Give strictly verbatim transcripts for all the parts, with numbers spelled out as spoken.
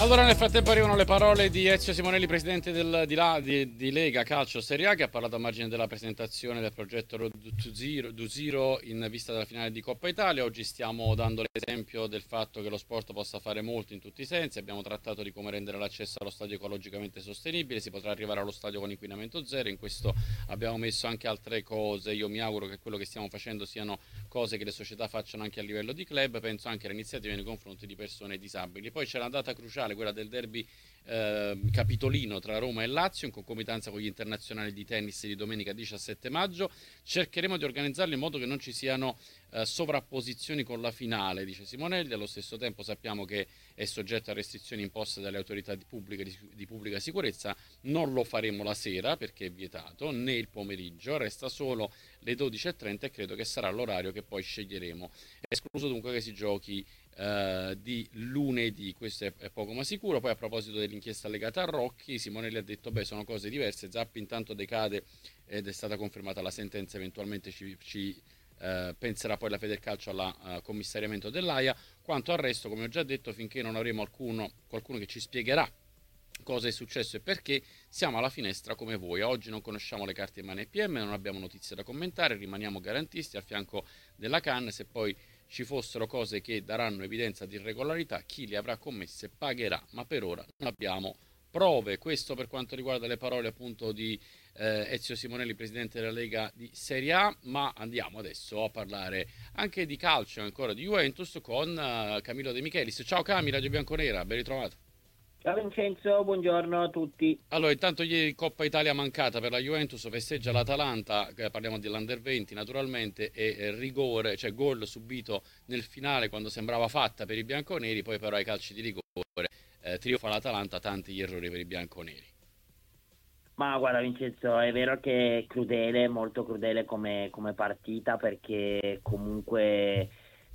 Allora, nel frattempo arrivano le parole di Ezio Simonelli, presidente del, di, La- di- di Lega Calcio Serie A, che ha parlato a margine della presentazione del progetto Road to Zero, to Zero in vista della finale di Coppa Italia. Oggi stiamo dando l'esempio del fatto che lo sport possa fare molto in tutti i sensi. Abbiamo trattato di come rendere l'accesso allo stadio ecologicamente sostenibile. Si potrà arrivare allo stadio con inquinamento zero. In questo abbiamo messo anche altre cose. Io mi auguro che quello che stiamo facendo siano cose che le società facciano anche a livello di club. Penso anche alle iniziative nei confronti di persone disabili. Poi c'è una data cruciale, quella del derby eh, capitolino tra Roma e Lazio, in concomitanza con gli internazionali di tennis di domenica diciassette maggio. Cercheremo di organizzarlo in modo che non ci siano eh, sovrapposizioni con la finale, dice Simonelli. Allo stesso tempo sappiamo che è soggetto a restrizioni imposte dalle autorità di pubblica, di, di pubblica sicurezza. Non lo faremo la sera perché è vietato, né il pomeriggio, resta solo le dodici e trenta e credo che sarà l'orario che poi sceglieremo. È escluso dunque che si giochi eh, di lunedì, questo è, è poco ma sicuro. Poi a proposito dell'inchiesta legata a Rocchi, Simonelli ha detto beh, sono cose diverse, Zappi intanto decade ed è stata confermata la sentenza, eventualmente ci, ci eh, penserà poi la Federcalcio al uh, commissariamento dell'A I A. Quanto al resto, come ho già detto, finché non avremo alcuno, qualcuno che ci spiegherà cosa è successo e perché, siamo alla finestra come voi. Oggi non conosciamo le carte in mano ai P M, non abbiamo notizie da commentare, rimaniamo garantisti al fianco della Can. Se poi ci fossero cose che daranno evidenza di irregolarità, chi le avrà commesse pagherà, ma per ora non abbiamo prove. Questo per quanto riguarda le parole appunto di eh, Ezio Simonelli, presidente della Lega di Serie A. Ma andiamo adesso a parlare anche di calcio, ancora di Juventus, con uh, Camillo De Michelis. Ciao Camila, Radio Bianconera, ben ritrovato. Ciao Vincenzo, buongiorno a tutti. Allora, intanto ieri Coppa Italia mancata per la Juventus, festeggia l'Atalanta, eh, parliamo dell'Under venti naturalmente, e eh, rigore, cioè gol subito nel finale quando sembrava fatta per i bianconeri, poi però ai calci di rigore eh, trionfa l'Atalanta, tanti gli errori per i bianconeri. Ma guarda Vincenzo, è vero che è crudele, molto crudele come, come partita perché comunque eh,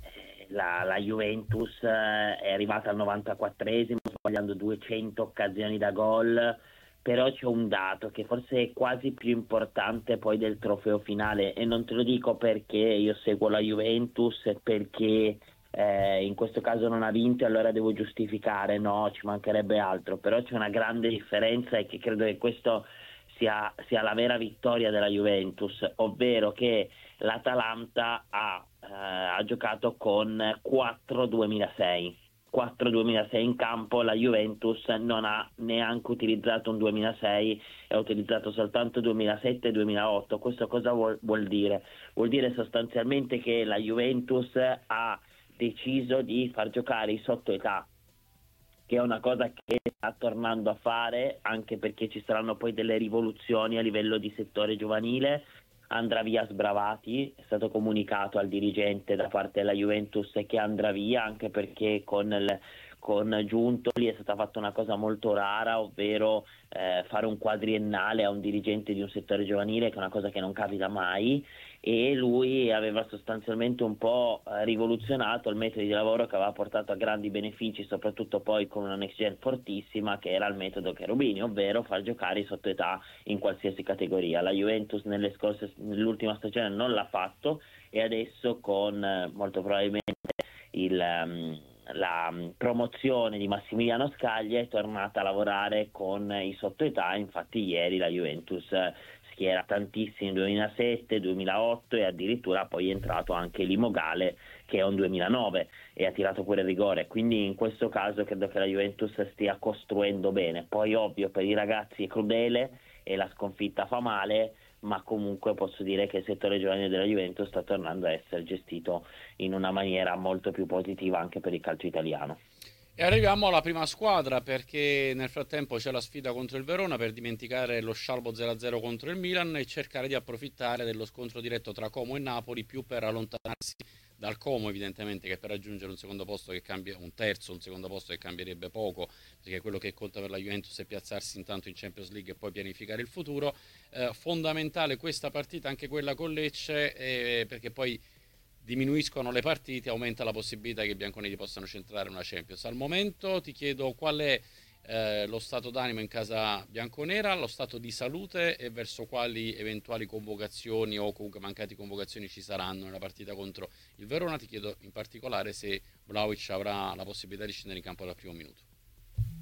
la, la Juventus eh, è arrivata al novantaquattresimo sbagliando duecento occasioni da gol, però c'è un dato che forse è quasi più importante poi del trofeo finale e non te lo dico perché io seguo la Juventus e perché eh, in questo caso non ha vinto e allora devo giustificare, no, ci mancherebbe altro, però c'è una grande differenza e che credo che questo sia, sia la vera vittoria della Juventus, ovvero che l'Atalanta ha, eh, ha giocato con quattro duemilasei. quattro duemilasei in campo, la Juventus non ha neanche utilizzato un duemilasei, ha utilizzato soltanto duemilasette e duemilaotto. Questo cosa vuol, vuol dire? Vuol dire sostanzialmente che la Juventus ha deciso di far giocare i sottoetà, che è una cosa che sta tornando a fare, anche perché ci saranno poi delle rivoluzioni a livello di settore giovanile. Andrà via Sbravati, è stato comunicato al dirigente da parte della Juventus che andrà via, anche perché con, il, con Giuntoli è stata fatta una cosa molto rara, ovvero eh, fare un quadriennale a un dirigente di un settore giovanile, che è una cosa che non capita mai, e lui aveva sostanzialmente un po' eh, rivoluzionato il metodo di lavoro che aveva portato a grandi benefici, soprattutto poi con una next gen fortissima, che era il metodo Cherubini, ovvero far giocare i sottoetà in qualsiasi categoria. La Juventus nelle scorse, nell'ultima stagione non l'ha fatto e adesso con eh, molto probabilmente il, um, la um, promozione di Massimiliano Scaglia è tornata a lavorare con i sottoetà. Infatti ieri la Juventus eh, schiera tantissimi duemilasette, duemilaotto e addirittura poi è entrato anche Limogale che è un duemilanove e ha tirato pure il rigore, quindi in questo caso credo che la Juventus stia costruendo bene. Poi ovvio per i ragazzi è crudele e la sconfitta fa male, ma comunque posso dire che il settore giovanile della Juventus sta tornando a essere gestito in una maniera molto più positiva anche per il calcio italiano. E arriviamo alla prima squadra, perché nel frattempo c'è la sfida contro il Verona per dimenticare lo scialbo zero a zero contro il Milan e cercare di approfittare dello scontro diretto tra Como e Napoli, più per allontanarsi dal Como evidentemente che per raggiungere un secondo posto che cambia, un terzo, un secondo posto che cambierebbe poco, perché quello che conta per la Juventus è piazzarsi intanto in Champions League e poi pianificare il futuro. Eh, fondamentale questa partita, anche quella con Lecce, eh, perché poi diminuiscono le partite, aumenta la possibilità che i bianconeri possano centrare una Champions. Al momento ti chiedo qual è eh, lo stato d'animo in casa bianconera, lo stato di salute e verso quali eventuali convocazioni o comunque mancati convocazioni ci saranno nella partita contro il Verona. Ti chiedo in particolare se Vlahovic avrà la possibilità di scendere in campo dal primo minuto.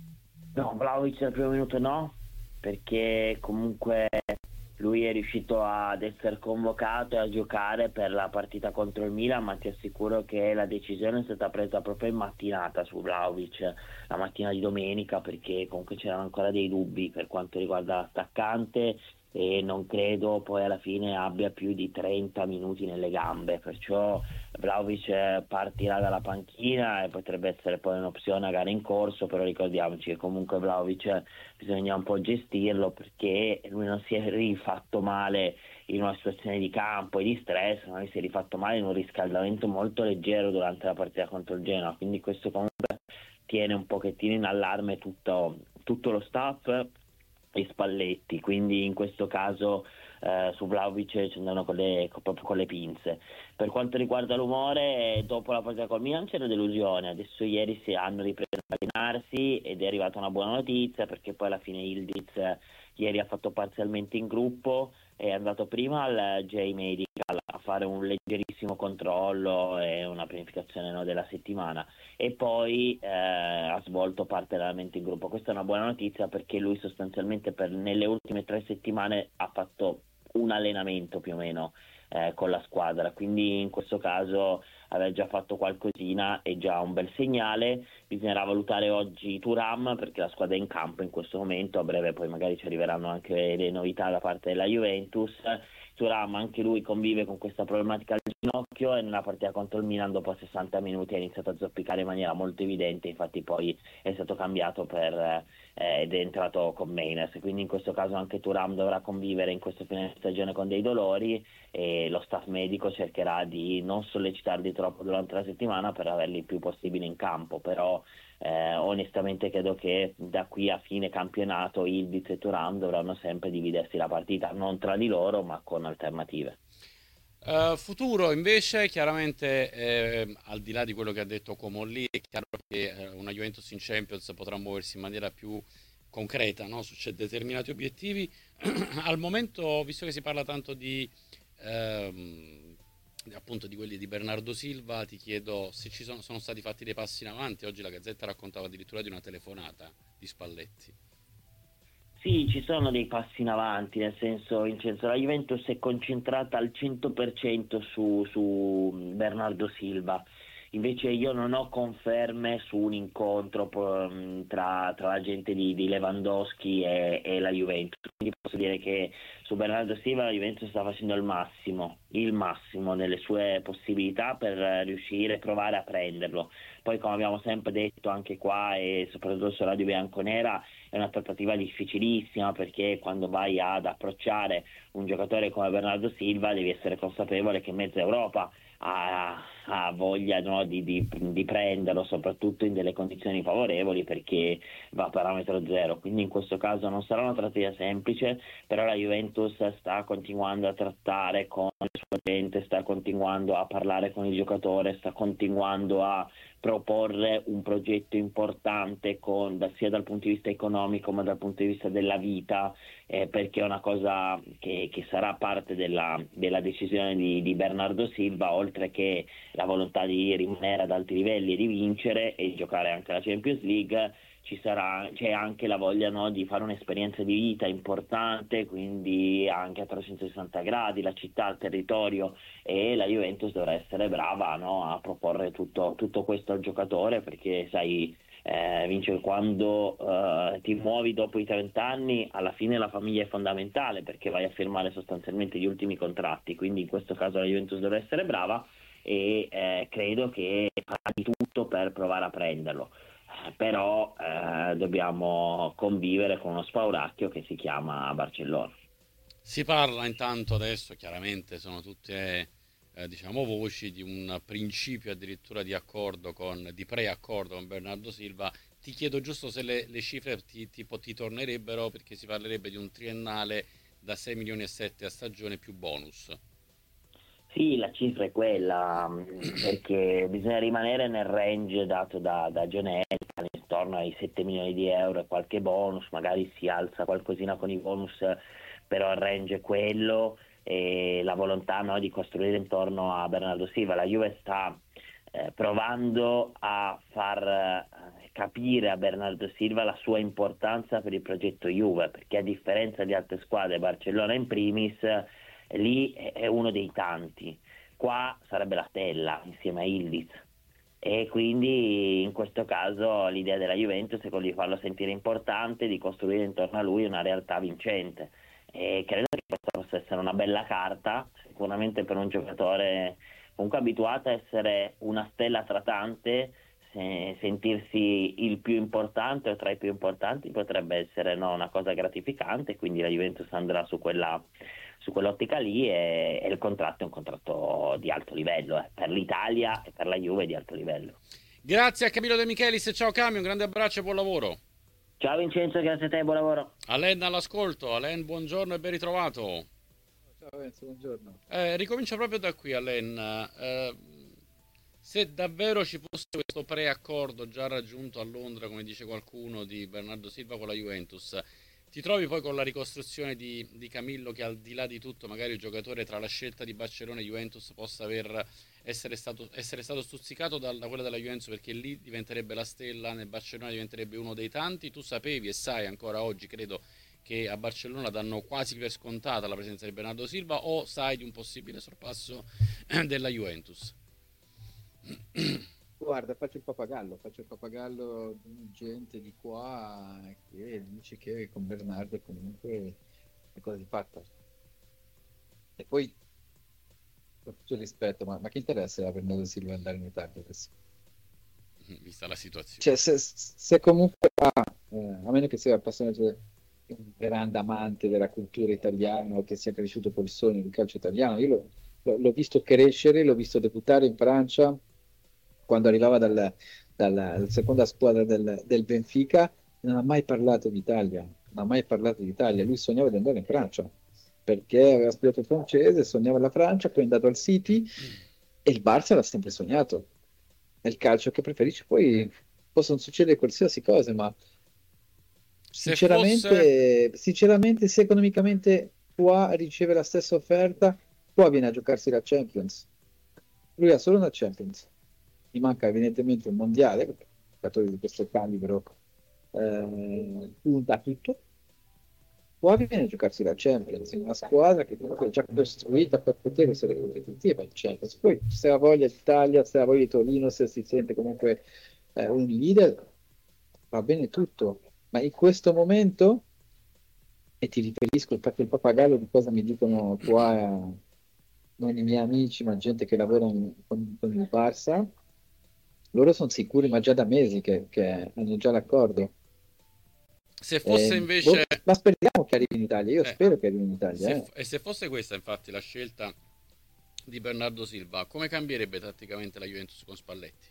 No, Vlahovic al primo minuto no, perché comunque lui è riuscito ad essere convocato e a giocare per la partita contro il Milan, ma ti assicuro che la decisione è stata presa proprio in mattinata su Vlahovic, la mattina di domenica, perché comunque c'erano ancora dei dubbi per quanto riguarda l'attaccante e non credo poi alla fine abbia più di trenta minuti nelle gambe, perciò Vlahovic partirà dalla panchina e potrebbe essere poi un'opzione a gara in corso, però ricordiamoci che comunque Vlahovic bisogna un po' gestirlo perché lui non si è rifatto male in una situazione di campo e di stress, ma lui si è rifatto male in un riscaldamento molto leggero durante la partita contro il Genoa, quindi questo comunque tiene un pochettino in allarme tutto, tutto lo staff e Spalletti, quindi in questo caso eh, su Vlahovic ci andano con le, con- proprio con le pinze. Per quanto riguarda l'umore, dopo la partita col Milan c'era delusione, adesso ieri si hanno ripreso a allenarsi ed è arrivata una buona notizia perché poi alla fine Ildiz eh, ieri ha fatto parzialmente in gruppo, è andato prima al J-Medical a fare un leggerissimo controllo e una pianificazione, no, della settimana e poi eh, ha svolto parte dell'allenamento in gruppo. Questa è una buona notizia perché lui sostanzialmente per, nelle ultime tre settimane ha fatto un allenamento più o meno eh, con la squadra, quindi in questo caso aver già fatto qualcosina è già un bel segnale. Bisognerà valutare oggi Thuram perché la squadra è in campo in questo momento, a breve poi magari ci arriveranno anche le novità da parte della Juventus. Thuram anche lui convive con questa problematica al ginocchio e nella partita contro il Milan dopo sessanta minuti ha iniziato a zoppicare in maniera molto evidente, infatti poi è stato cambiato per, eh, ed è entrato con Meines, quindi in questo caso anche Thuram dovrà convivere in questo fine stagione con dei dolori e lo staff medico cercherà di non sollecitarli troppo durante la settimana per averli il più possibile in campo, però eh, onestamente credo che da qui a fine campionato Ildiz e Thuram dovranno sempre dividersi la partita, non tra di loro ma con alternative. Eh, futuro invece, chiaramente, eh, al di là di quello che ha detto Comolli, è chiaro che eh, una Juventus in Champions potrà muoversi in maniera più concreta, no? Su c'è determinati obiettivi. Al momento, visto che si parla tanto di, ehm, di- appunto di quelli di Bernardo Silva, ti chiedo se ci sono, sono stati fatti dei passi in avanti. Oggi la Gazzetta raccontava addirittura di una telefonata di Spalletti. Sì, ci sono dei passi in avanti, nel senso, in senso la Juventus è concentrata al cento per cento su, su Bernardo Silva, invece io non ho conferme su un incontro po- mh, tra, tra la gente di, di Lewandowski e, e la Juventus, quindi posso dire che su Bernardo Silva la Juventus sta facendo il massimo, il massimo nelle sue possibilità per eh, riuscire a provare a prenderlo. Poi come abbiamo sempre detto anche qua e soprattutto su Radio Bianconera, è una trattativa difficilissima perché quando vai ad approcciare un giocatore come Bernardo Silva devi essere consapevole che mezza Europa ha, ha voglia, no, di, di- di prenderlo, soprattutto in delle condizioni favorevoli perché va a parametro zero. Quindi in questo caso non sarà una trattativa semplice, però la Juventus sta continuando a trattare con la sua gente, sta continuando a parlare con il giocatore, sta continuando a proporre un progetto importante con, da- sia dal punto di vista economico ma dal punto di vista della vita, eh, perché è una cosa che, che sarà parte della, della decisione di, di Bernardo Silva, oltre che la volontà di rimanere ad alti livelli e di vincere e di giocare anche la Champions League. Ci sarà, c'è anche la voglia, no, di fare un'esperienza di vita importante, quindi anche a trecentosessanta gradi, la città, il territorio, e la Juventus dovrà essere brava, no, a proporre tutto, tutto questo al giocatore perché sai, eh, Vince, quando eh, ti muovi dopo i trenta anni alla fine la famiglia è fondamentale perché vai a firmare sostanzialmente gli ultimi contratti, quindi in questo caso la Juventus dovrà essere brava e eh, credo che farà di tutto per provare a prenderlo. Eh, però eh, dobbiamo convivere con uno spauracchio che si chiama Barcellona. Si parla intanto adesso, chiaramente sono tutte eh, diciamo voci di un principio addirittura di accordo con, di preaccordo con Bernardo Silva. Ti chiedo giusto se le, le cifre ti, tipo, ti tornerebbero perché si parlerebbe di un triennale da sei milioni e sette a stagione più bonus. Sì, la cifra è quella, mh, perché bisogna rimanere nel range dato da, da John Elkann, intorno ai sette milioni di euro e qualche bonus, magari si alza qualcosina con i bonus, però il range è quello e la volontà, no, di costruire intorno a Bernardo Silva. La Juve sta eh, provando a far eh, capire a Bernardo Silva la sua importanza per il progetto Juve, perché a differenza di altre squadre, Barcellona in primis, lì è uno dei tanti, qua sarebbe la stella insieme a Ildiz, e quindi in questo caso l'idea della Juventus è quella di farlo sentire importante, di costruire intorno a lui una realtà vincente, e credo che questa possa essere una bella carta sicuramente per un giocatore comunque abituato a essere una stella tra tante. Se sentirsi il più importante o tra i più importanti potrebbe essere, no, una cosa gratificante, quindi la Juventus andrà su quella su quell'ottica lì, e, e il contratto è un contratto di alto livello, eh, per l'Italia e per la Juve di alto livello. Grazie a Camillo De Michelis, ciao Cami, un grande abbraccio e buon lavoro. Ciao Vincenzo, grazie a te, buon lavoro. Alain all'ascolto. Alain, buongiorno e ben ritrovato. Ciao Enzo, buongiorno. Eh, ricomincio proprio da qui, Alain. Eh, se davvero ci fosse questo preaccordo già raggiunto a Londra, come dice qualcuno, di Bernardo Silva con la Juventus, ti trovi poi con la ricostruzione di, di Camillo, che al di là di tutto magari il giocatore tra la scelta di Barcellona e Juventus possa aver, essere, stato, essere stato stuzzicato da, da quella della Juventus, perché lì diventerebbe la stella, nel Barcellona diventerebbe uno dei tanti. Tu sapevi e sai ancora oggi, credo, che a Barcellona danno quasi per scontata la presenza di Bernardo Silva, o sai di un possibile sorpasso della Juventus? Guarda, faccio il papagallo, faccio il papagallo di gente di qua che dice che con Bernardo comunque è cosa di fatta. E poi, con tutto il rispetto, ma, ma che interessa a Bernardo Silva andare in Italia adesso? Vista la situazione. Cioè, se, se comunque va, eh, a meno che sia appassionato, un grande amante della cultura italiana o che sia cresciuto col sogno del calcio italiano, io l'ho, l'ho- l'ho visto crescere, l'ho visto debuttare in Francia quando arrivava dalla, dalla- dalla seconda squadra del, del Benfica, non ha mai parlato d'Italia, non ha mai parlato d'Italia, lui sognava di andare in Francia, perché aveva studiato francese, sognava la Francia, poi è andato al City e il Barça l'ha sempre sognato, è il calcio che preferisce, poi possono succedere qualsiasi cosa, ma Se fosse... sinceramente, sinceramente se economicamente qua riceve la stessa offerta, qua viene a giocarsi la Champions, lui ha solo una Champions, gli manca evidentemente il mondiale, perché un giocatore di questo calibro eh, punta a tutto. Qua viene a giocarsi la Champions, in una squadra che comunque è già costruita per poter essere competitiva in Champions. Poi se ha voglia d'Italia, se ha voglia di Torino, se si sente comunque eh, un leader, va bene tutto. Ma in questo momento, e ti riferisco infatti il pappagallo di cosa mi dicono qua, eh, non i miei amici, ma gente che lavora in- con, con il Barça, loro sono sicuri, ma già da mesi che, che hanno già l'accordo. Se fosse Eh, boh, invece... ma speriamo che arrivi in Italia. Io eh, spero che arrivi in Italia. se Eh. f- e se fosse questa infatti la scelta di Bernardo Silva, come cambierebbe tatticamente la Juventus con Spalletti?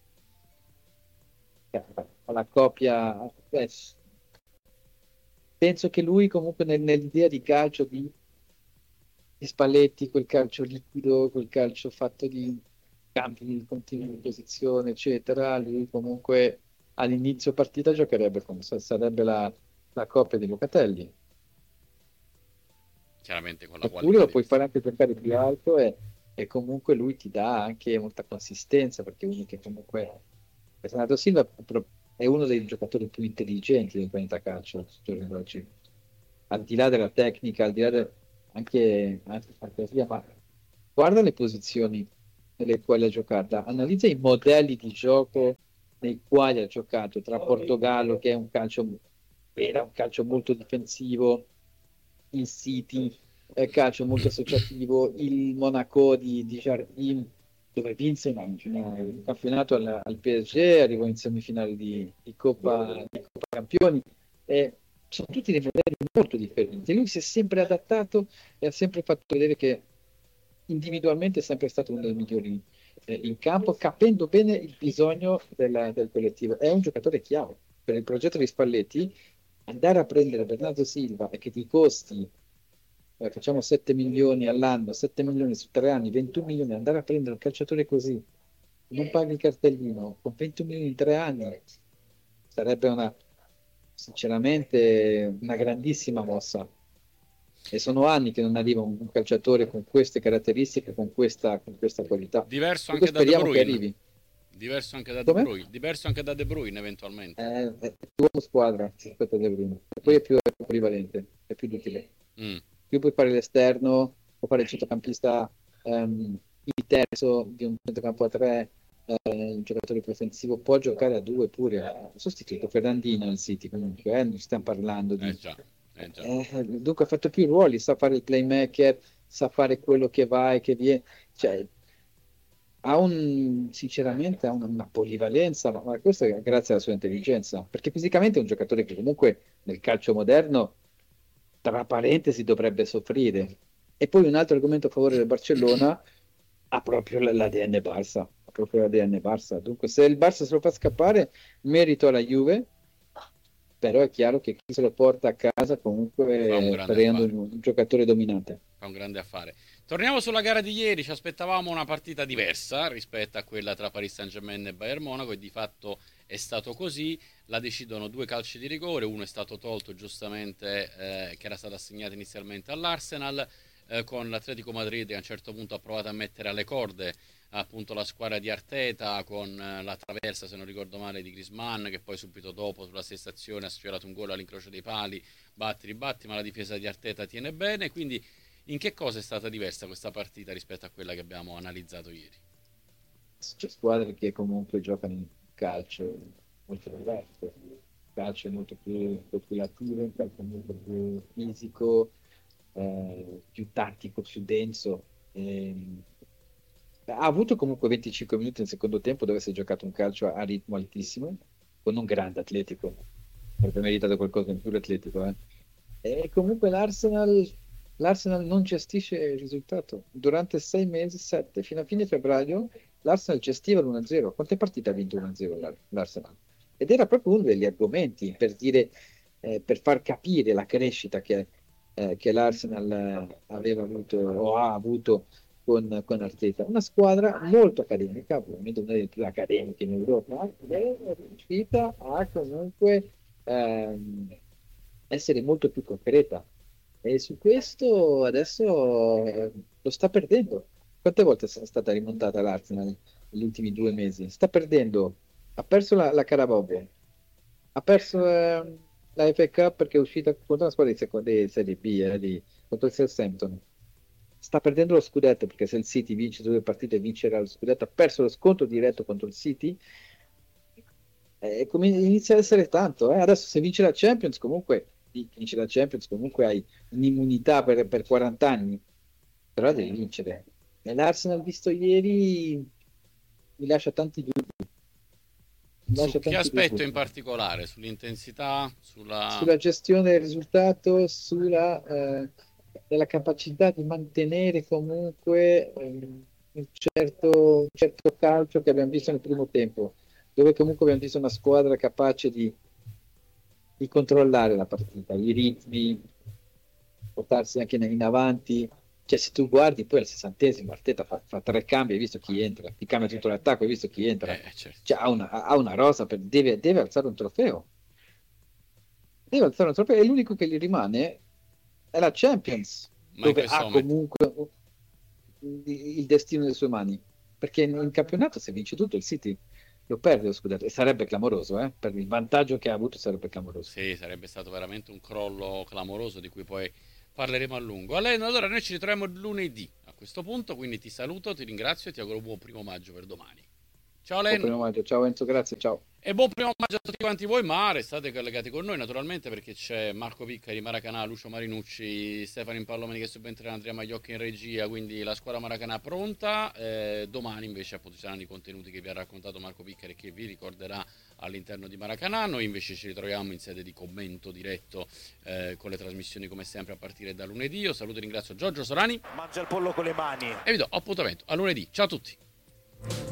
La coppia, eh, penso che lui comunque nel- nell'idea di calcio di, di Spalletti, quel calcio liquido, quel calcio fatto di campi di continua posizione, eccetera, lui comunque all'inizio partita giocherebbe come se sarebbe la, la coppia di Locatelli. Chiaramente con la Oppure qualità lo di... puoi fare anche giocare più alto e, e comunque lui ti dà anche molta consistenza perché è uno che comunque Bernardo Silva pro- è uno dei giocatori più intelligenti del pianeta calcio al giorno d'oggi. Al di là della tecnica, al di là de- anche, anche fantasia, ma guarda le posizioni nelle quali ha giocato, analizza i modelli di gioco nei quali ha giocato tra Portogallo, che è un calcio, era un calcio molto difensivo, il City, è calcio molto associativo, il Monaco di, di Jardim, dove vinse una- una- un campionato al, al P S G, arrivò in semifinale di, di Coppa, di Coppa Campioni, e sono tutti dei modelli molto differenti. Lui si è sempre adattato e ha sempre fatto vedere che individualmente è sempre stato uno dei migliori eh, in campo, capendo bene il bisogno della- del collettivo. È un giocatore chiave per il progetto di Spalletti. Andare a prendere Bernardo Silva e che ti costi, eh, facciamo sette milioni all'anno, sette milioni su tre anni, ventuno milioni, andare a prendere un calciatore così, non paghi il cartellino, con ventuno milioni in tre anni, sarebbe una, sinceramente, una grandissima mossa. E sono anni che non arriva un, un calciatore con queste caratteristiche, con questa, con questa qualità. Diverso Dunque anche da De speriamo che Bruyne. arrivi. Diverso anche da De Come? Bruyne, diverso anche da De Bruyne eventualmente. È, è più uomo squadra rispetto a De Bruyne. E poi è più polivalente, è più utile. Mm. Più puoi fare l'esterno, puoi fare il centrocampista, ehm, il terzo di un centrocampo a tre, eh, un giocatore più offensivo, può giocare a due pure. Ha sostituito Fernandino al City comunque, eh, non stiamo parlando Eh di... già, eh già. eh, dunque ha fatto più ruoli, sa fare il playmaker, sa fare quello che va e che viene. Cioè, ha un, sinceramente ha una, una polivalenza, ma, ma questo è grazie alla sua intelligenza, perché fisicamente è un giocatore che comunque nel calcio moderno, tra parentesi, dovrebbe soffrire. E poi un altro argomento a favore del Barcellona, ha proprio l'A D N Barça, ha proprio l'A D N Barça. Dunque se il Barça se lo fa scappare, merito alla Juve, però è chiaro che chi se lo porta a casa Fa un comunque sta grande diventando affare. un, un giocatore dominante. Fa un grande affare. Torniamo sulla gara di ieri, ci aspettavamo una partita diversa rispetto a quella tra Paris Saint-Germain e Bayern Monaco e di fatto è stato così. La decidono due calci di rigore, uno è stato tolto giustamente, eh, che era stato assegnato inizialmente all'Arsenal, eh, con l'Atletico Madrid che a un certo punto ha provato a mettere alle corde appunto la squadra di Arteta con eh, la traversa, se non ricordo male, di Griezmann, che poi subito dopo sulla stessa azione ha sfiorato un gol all'incrocio dei pali, batti, ribatti, ma la difesa di Arteta tiene bene. Quindi in che cosa è stata diversa questa partita rispetto a quella che abbiamo analizzato ieri? C'è squadre che comunque giocano in calcio molto diverso, il calcio è molto più speculativo, il calcio è molto più fisico, eh, più tattico, più denso. Ehm, ha avuto comunque venticinque minuti nel secondo tempo dove si è giocato un calcio a ritmo altissimo, con un grande atletico, avrebbe meritato qualcosa in più l'atletico, eh. E comunque l'Arsenal l'Arsenal non gestisce il risultato. Durante sei mesi, sette, fino a fine febbraio, l'Arsenal gestiva l'uno a zero. Quante partite ha vinto uno a zero l'Ar- l'Arsenal? Ed era proprio uno degli argomenti per dire, eh, per far capire la crescita che, eh, che l'Arsenal eh, aveva avuto o ha avuto con, con Arteta. Una squadra molto accademica, probabilmente una delle più accademiche in Europa, ed è riuscita a comunque ehm, essere molto più concreta. E su questo adesso eh, lo sta perdendo. Quante volte è stata rimontata l'Arsenal negli ultimi due mesi? Sta perdendo. Ha perso la, la Carabao, ha perso eh, la F A Cup perché è uscita contro una squadra di, seconda, di Serie B, eh, di- contro il Southampton. Sta perdendo lo scudetto perché se il City vince due partite vincerà lo scudetto. Ha perso lo scontro diretto contro il City. Eh, come inizia ad essere tanto, eh. Adesso se vince la Champions, comunque sì, vince la Champions, comunque hai un'immunità per, per quaranta anni, però devi vincere. E l'Arsenal visto ieri mi lascia tanti dubbi, mi Su lascia che tanti dubbi aspetto in particolare? Sull'intensità? Sulla... sulla gestione del risultato, sulla eh, della capacità di mantenere comunque ehm, un certo, un certo calcio che abbiamo visto nel primo tempo, dove comunque abbiamo visto una squadra capace di di controllare la partita, i ritmi, portarsi anche in, in avanti. Cioè, se tu guardi poi al sessantesimo, Arteta fa, fa tre cambi, hai visto chi entra, ti cambia tutto l'attacco, hai visto chi entra. Eh, certo. Cioè, ha una, ha una rosa, per, deve, deve alzare un trofeo. Deve alzare un trofeo e l'unico che gli rimane è la Champions, Ma in dove questo ha momento... comunque il destino nelle sue mani. Perché in campionato, se vince tutto, il City lo perde lo scudetto. E sarebbe clamoroso, eh? Per il vantaggio che ha avuto, sarebbe clamoroso. Sì, sarebbe stato veramente un crollo clamoroso di cui poi parleremo a lungo. Allora, allora noi ci ritroviamo lunedì a questo punto, quindi ti saluto, ti ringrazio e ti auguro buon primo maggio per domani. Ciao Buon Len! primo maggio. Ciao Enzo, grazie, ciao. E buon primo maggio a tutti quanti voi, ma restate collegati con noi naturalmente perché c'è Marco Piccari, Maracanà, Lucio Marinucci, Stefano Impallomeni che subentrerà, Andrea Magliocchi in regia, quindi la squadra Maracanà pronta. Eh, domani invece appunto ci saranno i contenuti che vi ha raccontato Marco Piccari e che vi ricorderà all'interno di Maracanà. Noi invece ci ritroviamo in sede di commento diretto eh, con le trasmissioni come sempre a partire da lunedì. Io saluto e ringrazio Giorgio Sorani. Mangia il pollo con le mani. E vi do appuntamento a lunedì. Ciao a tutti!